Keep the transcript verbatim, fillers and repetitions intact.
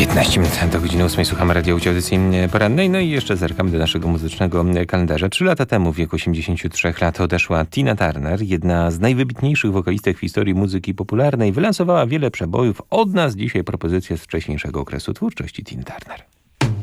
piętnaście minut do godziny ósmej słuchamy Radio Łódź audycji porannej. No i jeszcze zerkamy do naszego muzycznego kalendarza. Trzy lata temu, w wieku osiemdziesięciu trzech lat, odeszła Tina Turner, jedna z najwybitniejszych wokalistek w historii muzyki popularnej. Wylansowała wiele przebojów. Od nas dzisiaj propozycja z wcześniejszego okresu twórczości Tina Turner.